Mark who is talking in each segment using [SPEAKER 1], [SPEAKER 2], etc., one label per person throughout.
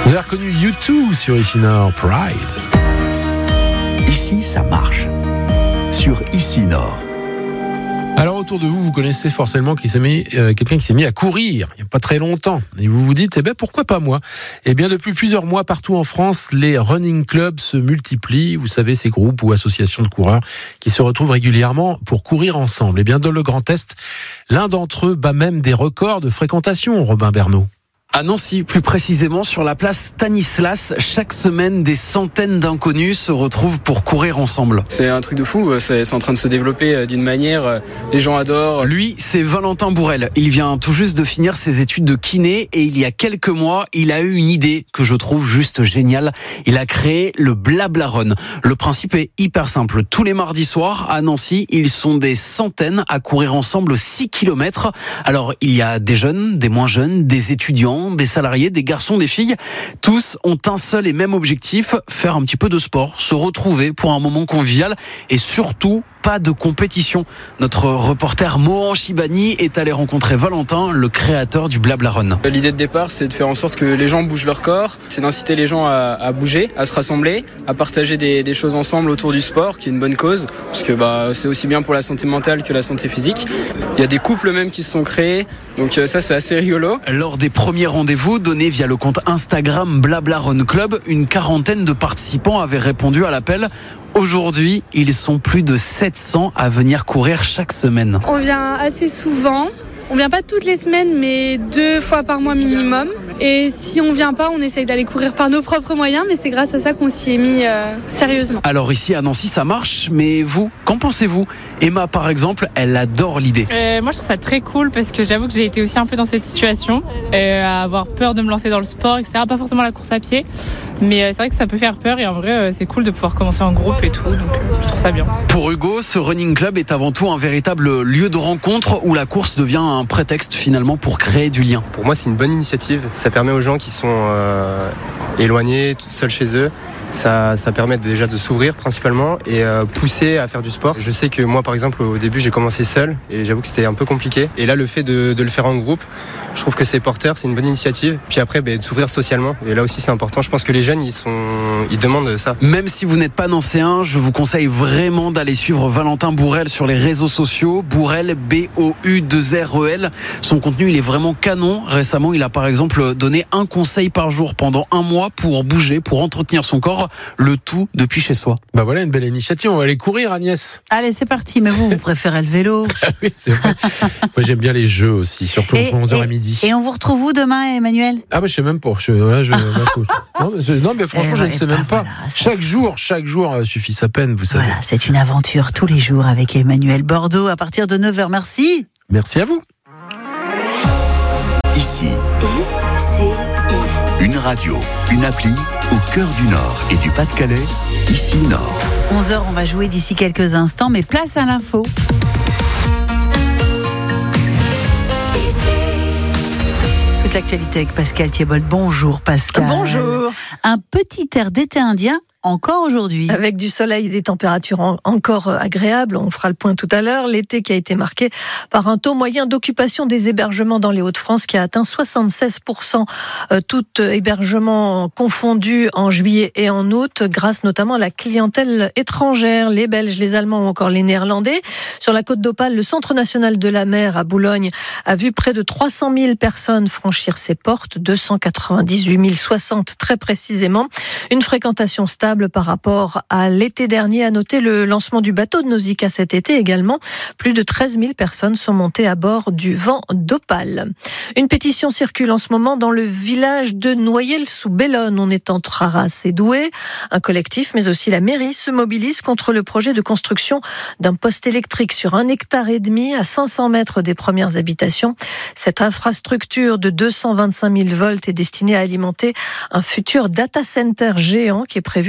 [SPEAKER 1] Vous avez reconnu U2 sur Ici Nord, Pride.
[SPEAKER 2] Ici, ça marche. Sur Ici Nord.
[SPEAKER 1] Alors autour de vous, vous connaissez forcément quelqu'un qui s'est mis à courir il n'y a pas très longtemps. Et vous vous dites, pourquoi pas moi ? Eh bien, depuis plusieurs mois, partout en France, les running clubs se multiplient. Vous savez, ces groupes ou associations de coureurs qui se retrouvent régulièrement pour courir ensemble. Eh bien, dans le Grand Est, l'un d'entre eux bat même des records de fréquentation, Robin Bernot.
[SPEAKER 3] À Nancy, plus précisément sur la place Stanislas, chaque semaine, des centaines d'inconnus se retrouvent pour courir ensemble.
[SPEAKER 4] C'est un truc de fou, c'est en train de se développer d'une manière, les gens adorent.
[SPEAKER 3] Lui, c'est Valentin Bourrel. Il vient tout juste de finir ses études de kiné et il y a quelques mois, il a eu une idée que je trouve juste géniale. Il a créé le Blabla Run. Le principe est hyper simple. Tous les mardis soirs, à Nancy, ils sont des centaines à courir ensemble 6 km. Alors, il y a des jeunes, des moins jeunes, des étudiants, des salariés, des garçons, des filles. Tous ont un seul et même objectif, faire un petit peu de sport, se retrouver pour un moment convivial et surtout pas de compétition. Notre reporter Mohan Chibani est allé rencontrer Valentin, le créateur du Blabla Run.
[SPEAKER 4] L'idée de départ, c'est de faire en sorte que les gens bougent leur corps, c'est d'inciter les gens à bouger, à se rassembler, à partager des choses ensemble autour du sport, qui est une bonne cause, parce que c'est aussi bien pour la santé mentale que la santé physique. Il y a des couples même qui se sont créés, donc ça c'est assez rigolo.
[SPEAKER 3] Lors des premiers rendez-vous donnés via le compte Instagram Blabla Run Club, une quarantaine de participants avaient répondu à l'appel. Aujourd'hui, ils sont plus de 700 à venir courir chaque semaine.
[SPEAKER 5] On vient assez souvent. On vient pas toutes les semaines, mais 2 fois par mois minimum. Et si on vient pas, on essaye d'aller courir par nos propres moyens, mais c'est grâce à ça qu'on s'y est mis sérieusement.
[SPEAKER 3] Alors ici à Nancy, ça marche, mais vous, qu'en pensez-vous ? Emma, par exemple, elle adore l'idée.
[SPEAKER 6] Moi, je trouve ça très cool parce que j'avoue que j'ai été aussi un peu dans cette situation, à avoir peur de me lancer dans le sport, etc. Pas forcément la course à pied, mais c'est vrai que ça peut faire peur et en vrai, c'est cool de pouvoir commencer en groupe et tout, donc je trouve ça bien.
[SPEAKER 3] Pour Hugo, ce running club est avant tout un véritable lieu de rencontre où la course devient un prétexte finalement pour créer du lien.
[SPEAKER 7] Pour moi, c'est une bonne initiative. Ça permet aux gens qui sont éloignés, seuls chez eux, ça permet déjà de s'ouvrir principalement et pousser à faire du sport. Je sais que moi, par exemple, au début, j'ai commencé seul et j'avoue que c'était un peu compliqué. Et là, le fait de le faire en groupe, je trouve que c'est porteur, c'est une bonne initiative. Puis après, de s'ouvrir socialement. Et là aussi, c'est important. Je pense que les jeunes, ils demandent ça.
[SPEAKER 3] Même si vous n'êtes pas nancéen, je vous conseille vraiment d'aller suivre Valentin Bourrel sur les réseaux sociaux. Bourrel, B-O-U-2-R-E-L. Son contenu, il est vraiment canon. Récemment, il a par exemple donné un conseil par jour pendant 1 mois pour bouger, pour entretenir son corps, le tout depuis chez soi.
[SPEAKER 1] Voilà une belle initiative. On va aller courir, Agnès.
[SPEAKER 8] Allez, c'est parti. Mais vous préférez le vélo.
[SPEAKER 1] Oui, c'est vrai. Moi, j'aime bien les jeux aussi, surtout entre 11h et midi.
[SPEAKER 8] Et on vous retrouve où demain, Emmanuel ?
[SPEAKER 1] Je sais même pas. Non, mais franchement, je ne sais même pas. Voilà, chaque jour suffit sa peine, vous savez.
[SPEAKER 8] Voilà, c'est une aventure tous les jours avec Emmanuel Bordeaux à partir de 9h. Merci.
[SPEAKER 1] Merci à vous.
[SPEAKER 2] Ici, une radio, une appli au cœur du Nord et du Pas-de-Calais. Ici Nord.
[SPEAKER 8] 11h, on va jouer d'ici quelques instants, mais place à l'info. Toute l'actualité avec Pascal Thiebold. Bonjour Pascal.
[SPEAKER 9] Bonjour.
[SPEAKER 8] Un petit air d'été indien encore aujourd'hui.
[SPEAKER 9] Avec du soleil et des températures encore agréables, on fera le point tout à l'heure. L'été qui a été marqué par un taux moyen d'occupation des hébergements dans les Hauts-de-France qui a atteint 76%, tout hébergement confondu en juillet et en août, grâce notamment à la clientèle étrangère, les Belges, les Allemands ou encore les Néerlandais. Sur la côte d'Opale, le Centre national de la mer à Boulogne a vu près de 300 000 personnes franchir ses portes, 298 060 très précisément. Une fréquentation stable par rapport à l'été dernier. À noter le lancement du bateau de Nausicaa cet été également. Plus de 13 000 personnes sont montées à bord du Vent d'Opale. Une pétition circule en ce moment dans le village de Noyelles-sous-Bellone. On est entre Arras et Douai. Un collectif, mais aussi la mairie, se mobilise contre le projet de construction d'un poste électrique sur 1,5 hectare à 500 mètres des premières habitations. Cette infrastructure de 225 000 volts est destinée à alimenter un futur data center géant qui est prévu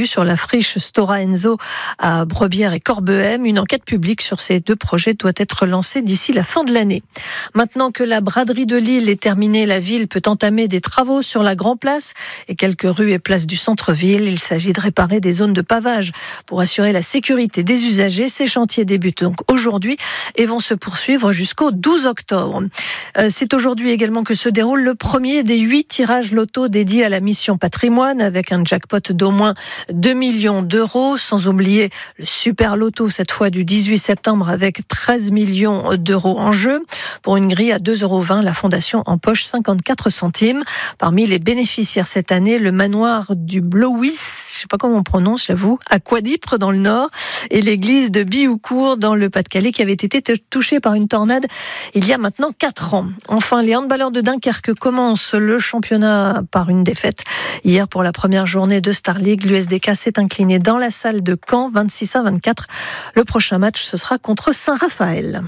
[SPEAKER 9] sur la friche Stora Enso à Brebières et Corbehem. Une enquête publique sur ces 2 projets doit être lancée d'ici la fin de l'année. Maintenant que la braderie de Lille est terminée, la ville peut entamer des travaux sur la Grand Place et quelques rues et places du centre-ville. Il s'agit de réparer des zones de pavage pour assurer la sécurité des usagers. Ces chantiers débutent donc aujourd'hui et vont se poursuivre jusqu'au 12 octobre. C'est aujourd'hui également que se déroule le premier des 8 tirages loto dédiés à la mission patrimoine avec un jackpot d'au moins 2 millions d'euros, sans oublier le super loto cette fois du 18 septembre avec 13 millions d'euros en jeu. Pour une grille à 2,20 €, la fondation empoche 54 centimes. Parmi les bénéficiaires cette année, le manoir du Blowis, je sais pas comment on prononce, j'avoue, à Quadipre dans le Nord, et l'église de Bioucourt dans le Pas-de-Calais qui avait été touchée par une tornade il y a maintenant 4 ans. Enfin, les handballeurs de Dunkerque commencent le championnat par une défaite. Hier, pour la première journée de Star League, l'USDK s'est incliné dans la salle de Caen, 26-24. Le prochain match, ce sera contre Saint-Raphaël.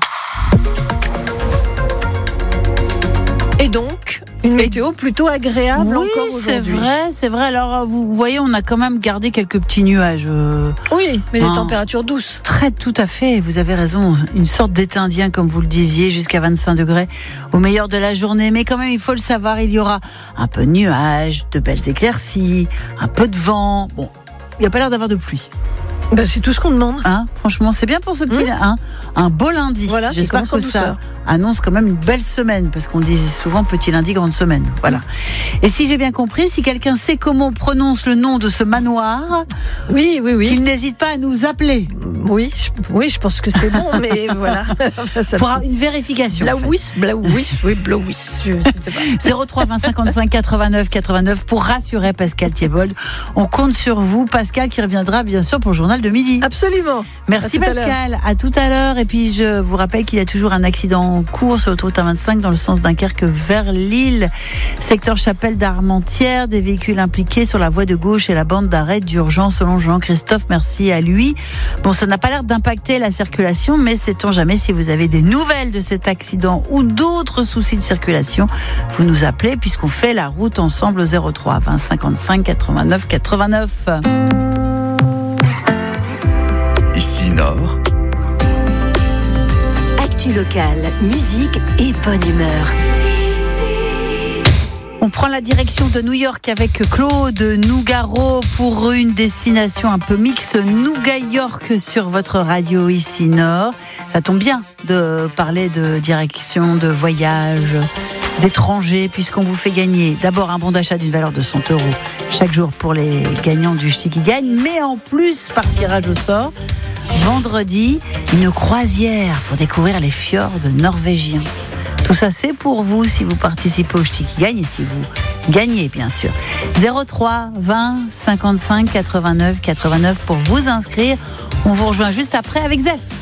[SPEAKER 9] Et donc, une météo plutôt agréable encore aujourd'hui.
[SPEAKER 8] Oui, c'est vrai. Alors, vous voyez, on a quand même gardé quelques petits nuages.
[SPEAKER 9] Oui, mais les températures douces.
[SPEAKER 8] Tout à fait, vous avez raison. Une sorte d'été indien, comme vous le disiez, jusqu'à 25 degrés au meilleur de la journée. Mais quand même, il faut le savoir, il y aura un peu de nuages, de belles éclaircies, un peu de vent. Bon, il n'y a pas l'air d'avoir de pluie.
[SPEAKER 9] C'est tout ce qu'on demande.
[SPEAKER 8] Franchement, c'est bien pour ce petit un beau lundi.
[SPEAKER 9] Voilà,
[SPEAKER 8] j'espère que ça annonce quand même une belle semaine, parce qu'on dit souvent petit lundi, grande semaine. Voilà. Et si j'ai bien compris, si quelqu'un sait comment on prononce le nom de ce manoir,
[SPEAKER 9] oui,
[SPEAKER 8] qu'il n'hésite pas à nous appeler.
[SPEAKER 9] Oui, je pense que c'est bon, mais voilà.
[SPEAKER 8] Pour une vérification.
[SPEAKER 9] Blauis, je sais pas.
[SPEAKER 8] 03 20 55 89 89 pour rassurer Pascal Thiebold. On compte sur vous, Pascal, qui reviendra bien sûr pour le journal de midi.
[SPEAKER 9] Absolument.
[SPEAKER 8] Merci Pascal. À tout à l'heure. Et puis je vous rappelle qu'il y a toujours un accident en cours sur l'autoroute A25 dans le sens Dunkerque vers Lille. Secteur Chapelle d'Armentières. Des véhicules impliqués sur la voie de gauche et la bande d'arrêt d'urgence selon Jean-Christophe. Merci à lui. Bon, ça n'a pas l'air d'impacter la circulation, mais sait-on jamais, si vous avez des nouvelles de cet accident ou d'autres soucis de circulation, vous nous appelez puisqu'on fait la route ensemble au 03 20 55 89 89.
[SPEAKER 2] Ici Nord.
[SPEAKER 10] Actu locale, musique et bonne humeur.
[SPEAKER 8] On prend la direction de New York avec Claude Nougaro pour une destination un peu mixte, Nougat York sur votre radio ici Nord. Ça tombe bien de parler de direction, de voyage, d'étrangers, puisqu'on vous fait gagner d'abord un bon d'achat d'une valeur de 100 € chaque jour pour les gagnants du Ch'ti qui gagne, mais en plus, par tirage au sort, vendredi, une croisière pour découvrir les fjords norvégiens. Tout ça, c'est pour vous si vous participez au Ch'ti qui gagne et si vous gagnez, bien sûr. 03 20 55 89 89 pour vous inscrire. On vous rejoint juste après avec Zef.